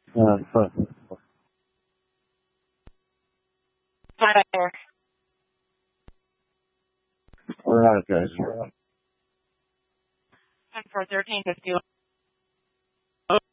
Hi, Eric. All right, guys. 10 for 13 51.